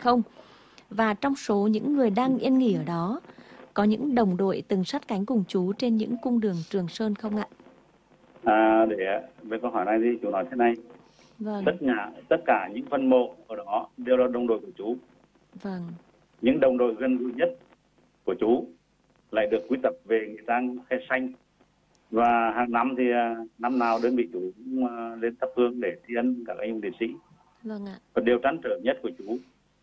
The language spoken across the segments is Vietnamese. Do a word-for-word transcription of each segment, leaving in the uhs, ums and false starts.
không? Và trong số những người đang yên nghỉ ở đó, có những đồng đội từng sát cánh cùng chú trên những cung đường Trường Sơn không ạ? À, để về câu hỏi này thì chú nói thế này. Vâng. Tất cả tất cả những phân mộ ở đó đều là đồng đội của chú. Vâng. Những đồng đội gần gũi nhất của chú lại được quy tập về nghĩa trang khe xanh. Và hàng năm thì năm nào đơn vị chú cũng lên thắp hương để tri ân các anh hùng liệt sĩ. Vâng ạ. Và điều trăn trở nhất của chú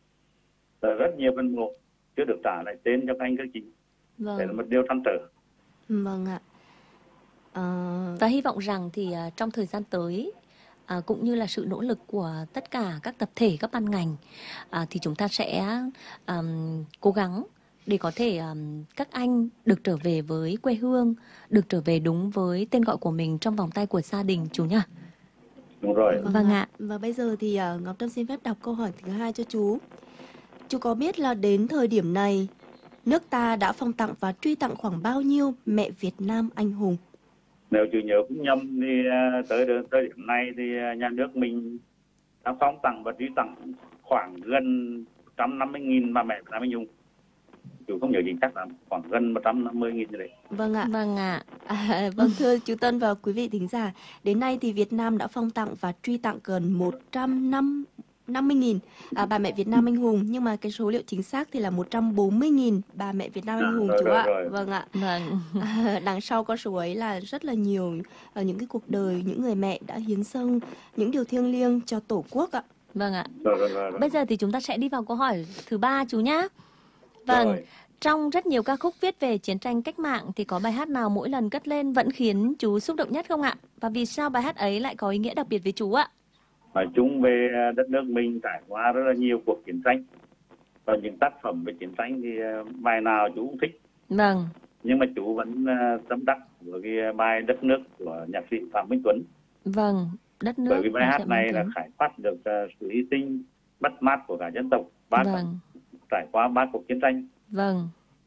là rất nhiều phân mộ chưa được trả lại tên cho các anh các chị. Vâng. Đấy là một điều trăn trở. Vâng ạ. À... Và hy vọng rằng thì uh, trong thời gian tới, À, cũng như là sự nỗ lực của tất cả các tập thể, các ban ngành, à, thì chúng ta sẽ um, cố gắng để có thể um, các anh được trở về với quê hương, được trở về đúng với tên gọi của mình trong vòng tay của gia đình chú nhá. Đúng rồi. Vâng, vâng ạ. ạ. Và bây giờ thì uh, Ngọc Trâm xin phép đọc câu hỏi thứ hai cho chú. Chú có biết là đến thời điểm này, nước ta đã phong tặng và truy tặng khoảng bao nhiêu mẹ Việt Nam anh hùng? Nếu chú nhớ cũng nhầm thì uh, tới thời điểm này thì uh, nhà nước mình đã phong tặng và truy tặng khoảng gần một trăm năm mươi nghìn bà mẹ Việt Nam anh hùng. Chú không nhớ chính xác là khoảng gần một trăm năm mươi nghìn đấy. Vâng ạ. Vâng ạ. À, vâng thưa chú Tân và quý vị thính giả, đến nay thì Việt Nam đã phong tặng và truy tặng gần một trăm năm mươi nghìn à, bà mẹ Việt Nam anh hùng, nhưng mà cái số liệu chính xác thì là một trăm bốn mươi nghìn bà mẹ Việt Nam anh hùng, à, chú rồi, ạ. Rồi. Vâng ạ. Vâng. À, đằng sau con số ấy là rất là nhiều uh, những cái cuộc đời, những người mẹ đã hiến dâng những điều thiêng liêng cho Tổ quốc ạ. Vâng ạ. Rồi, rồi, rồi, rồi. Bây giờ thì chúng ta sẽ đi vào câu hỏi thứ ba chú nhá. Vâng. Rồi. Trong rất nhiều ca khúc viết về chiến tranh cách mạng thì có bài hát nào mỗi lần cất lên vẫn khiến chú xúc động nhất không ạ? Và vì sao bài hát ấy lại có ý nghĩa đặc biệt với chú ạ? Nói chung về đất nước mình trải qua rất là nhiều cuộc chiến tranh. Và những tác phẩm về chiến tranh thì bài nào chú cũng thích. Vâng. Nhưng mà chú vẫn tâm đắc với cái bài Đất nước của nhạc sĩ Phạm Minh Tuấn. Vâng, Đất nước. Bởi vì bài hát này là khải quát được sự hy sinh mất mát của cả dân tộc. Ba vâng. Trải qua ba cuộc chiến tranh. Vâng.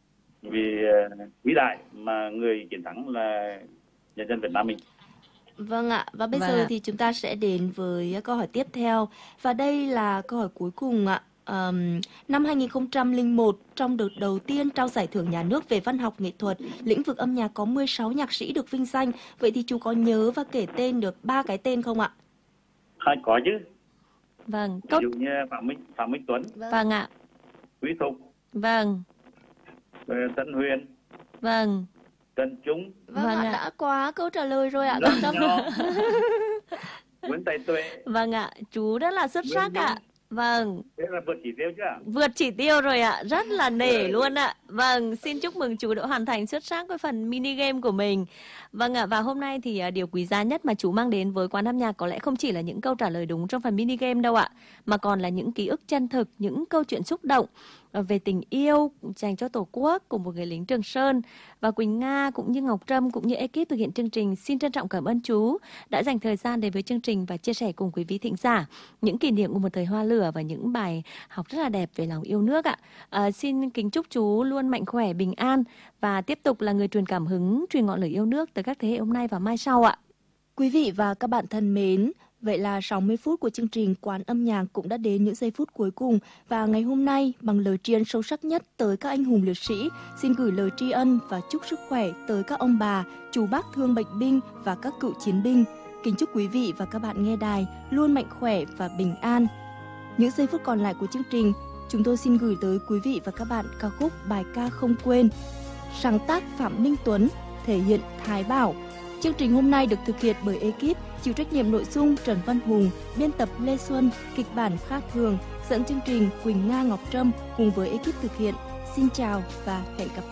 Vì uh, vĩ đại mà người chiến thắng là nhân dân Việt Nam mình. Vâng ạ, và bây vâng giờ ạ. thì chúng ta sẽ đến với câu hỏi tiếp theo. Và đây là câu hỏi cuối cùng ạ. Um, năm hai nghìn không trăm lẻ một, trong đợt đầu tiên trao giải thưởng nhà nước về văn học nghệ thuật, lĩnh vực âm nhạc có mười sáu nhạc sĩ được vinh danh. Vậy thì chú có nhớ và kể tên được ba cái tên không ạ? À, có chứ. Vâng. Ví dụ như Phạm Minh, Phạm Minh Tuấn. Vâng, vâng ạ. Quý Thục. Vâng. Tân Huyền. Vâng. Trần Trung. Vâng, vâng ạ, ạ. đã quá câu trả lời rồi ạ. Nguyễn Tài Tuệ. Vâng ạ, chú rất là xuất sắc ạ. Vâng. Thế là vượt chỉ tiêu chứ ạ? Vượt chỉ tiêu rồi ạ, rất là nể luôn ạ. Vâng, xin chúc mừng chú đã hoàn thành xuất sắc với phần mini game của mình. Vâng ạ, và hôm nay thì điều quý giá nhất mà chú mang đến với Quán Âm Nhạc có lẽ không chỉ là những câu trả lời đúng trong phần mini game đâu ạ, mà còn là những ký ức chân thực, những câu chuyện xúc động về tình yêu dành cho Tổ quốc của một người lính Trường Sơn. Và Quỳnh Nga cũng như Ngọc Trâm cũng như ekip thực hiện chương trình xin trân trọng cảm ơn chú đã dành thời gian đến với chương trình và chia sẻ cùng quý vị thính giả những kỷ niệm của một thời hoa lửa và những bài học rất là đẹp về lòng yêu nước ạ. À, xin kính chúc chú luôn mạnh khỏe, bình an và tiếp tục là người truyền cảm hứng, truyền ngọn lửa yêu nước tới các thế hệ hôm nay và mai sau ạ. Quý vị và các bạn thân mến, vậy là sáu mươi phút của chương trình Quán Âm Nhạc cũng đã đến những giây phút cuối cùng. Và ngày hôm nay, bằng lời tri ân sâu sắc nhất tới các anh hùng liệt sĩ, xin gửi lời tri ân và chúc sức khỏe tới các ông bà, chú bác thương bệnh binh và các cựu chiến binh. Kính chúc quý vị và các bạn nghe đài luôn mạnh khỏe và bình an. Những giây phút còn lại của chương trình, chúng tôi xin gửi tới quý vị và các bạn ca khúc Bài ca không quên, sáng tác Phạm Minh Tuấn, thể hiện Thái Bảo. Chương trình hôm nay được thực hiện bởi ekip chịu trách nhiệm nội dung Trần Văn Hùng, biên tập Lê Xuân, kịch bản Khác Thường, dẫn chương trình Quỳnh Nga Ngọc Trâm cùng với ekip thực hiện. Xin chào và hẹn gặp lại.